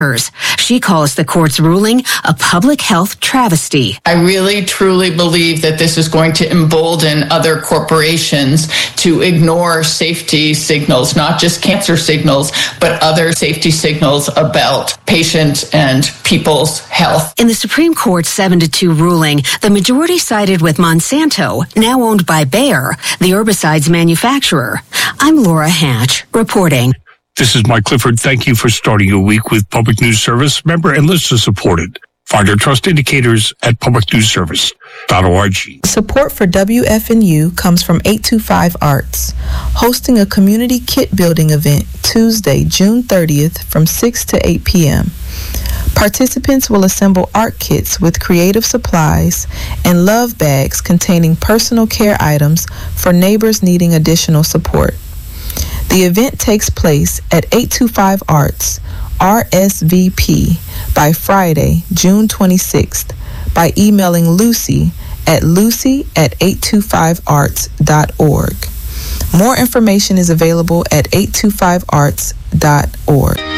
She calls the court's ruling a public health travesty. I really, truly believe that this is going to embolden other corporations to ignore safety signals, not just cancer signals, but other safety signals about patient and people's health. In the Supreme Court's 7-2 ruling, the majority sided with Monsanto, now owned by Bayer, the herbicides manufacturer. I'm Laura Hatch, reporting. This is Mike Clifford. Thank you for starting your week with Public News Service, member and listener supported. Find our trust indicators at publicnewsservice.org. Support for WFNU comes from 825 Arts, hosting a community kit building event Tuesday, June 30th from 6 to 8 p.m. Participants will assemble art kits with creative supplies and love bags containing personal care items for neighbors needing additional support. The event takes place at 825 Arts, RSVP, by Friday, June 26th, by emailing Lucy at 825arts.org. More information is available at 825arts.org.